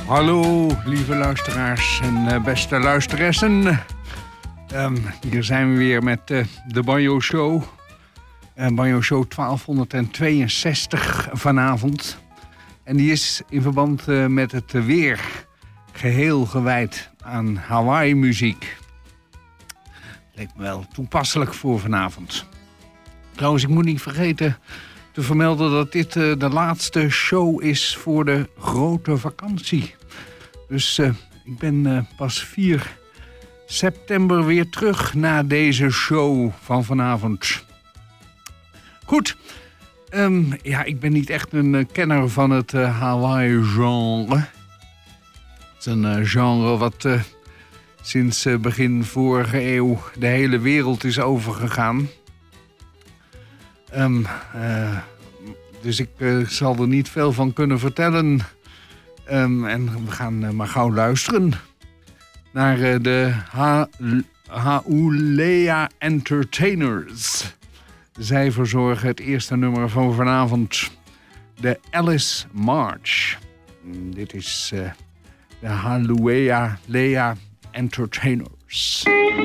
Hallo, lieve luisteraars en beste luisteressen. Hier zijn we weer met de Banjo Show. Banjo Show 1262 vanavond. En die is in verband met het weer geheel gewijd aan Hawaii-muziek. Leek me wel toepasselijk voor vanavond. Trouwens, ik moet niet vergeten te vermelden dat dit de laatste show is voor de grote vakantie. Dus ik ben pas 4 september weer terug na deze show van vanavond. Goed, ik ben niet echt een kenner van het Hawaii-genre. Het is een genre wat sinds begin vorige eeuw de hele wereld is overgegaan. Dus ik zal er niet veel van kunnen vertellen. En we gaan maar gauw luisteren naar de Haulea Entertainers. Zij verzorgen het eerste nummer van vanavond, de Alice March. Dit is de Haulea Entertainers.